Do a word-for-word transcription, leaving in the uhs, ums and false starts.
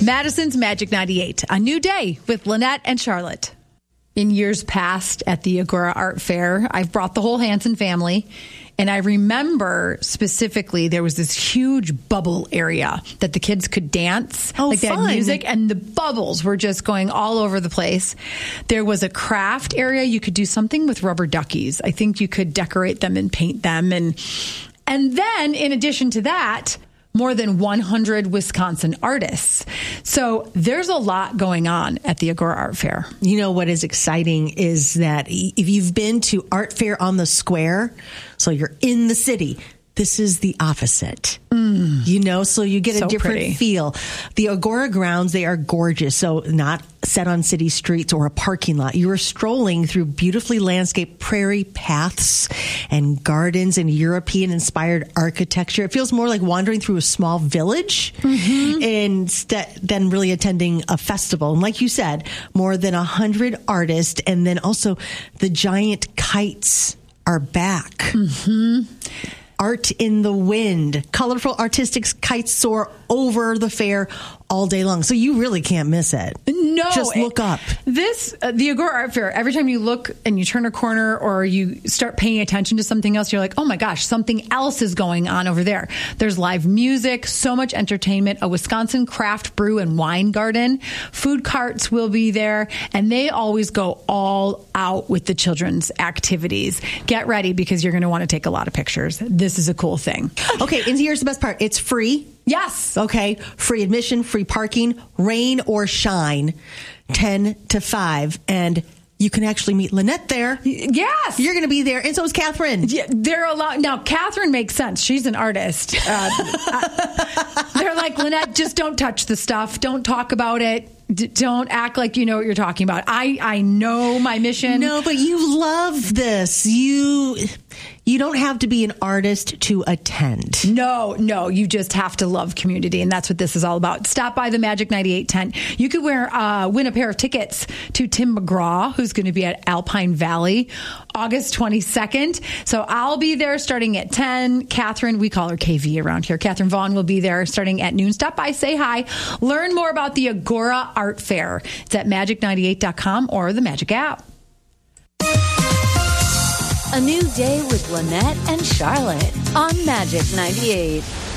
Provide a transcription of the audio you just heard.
Madison's Magic ninety-eight, a new day with Lynette and Charlotte. In years past at the Agora Art Fair, I've brought the whole Hanson family, and I remember specifically there was this huge bubble area that the kids could dance. Oh, like they fun. had music, and the bubbles were just going all over the place. There was a craft area. You could do something with rubber duckies. I think you could decorate them and paint them. And, and then, in addition to that, more than one hundred Wisconsin artists. So there's a lot going on at the Agora Art Fair. You know what is exciting is that if you've been to Art Fair on the Square, so you're in the city, this is the opposite. Mm. You know, so you get so a different pretty. feel. The Agora grounds, they are gorgeous. So not set on city streets or a parking lot. You are strolling through beautifully landscaped prairie paths and gardens and European-inspired architecture. It feels more like wandering through a small village mm-hmm. instead than really attending a festival. And like you said, more than one hundred artists, and then also the giant kites are back. Mm-hmm. Art in the wind. Colorful artistic kites soar over the fair all day long. So you really can't miss it. No. Just look up. This, uh, the Agora Art Fair, every time you look and you turn a corner or you start paying attention to something else, you're like, oh my gosh, something else is going on over there. There's live music, so much entertainment, a Wisconsin craft brew and wine garden. Food carts will be there, and they always go all out with the children's activities. Get ready because you're going to want to take a lot of pictures. This is a cool thing. Okay, and here's the best part. It's free. Yes. Okay. Free admission, free parking, rain or shine, ten to five. And you can actually meet Lynette there. Yes. You're going to be there. And so is Catherine. Yeah, they're allowed. Now, Catherine makes sense. She's an artist. Uh, I, they're like, Lynette, just don't touch the stuff. Don't talk about it. D- don't act like you know what you're talking about. I, I know my mission. No, but you love this. You you don't have to be an artist to attend. No, no. You just have to love community, and that's what this is all about. Stop by the Magic ninety-eight tent. You could wear uh, win a pair of tickets to Tim McGraw, who's going to be at Alpine Valley August twenty-second. So I'll be there starting at ten. Catherine, we call her K V around here. Catherine Vaughn will be there starting at noon. Stop by, say hi. Learn more about the Agora Art Fair. It's at magic ninety-eight dot com or the Magic app. A new day with Lynette and Charlotte on Magic ninety-eight.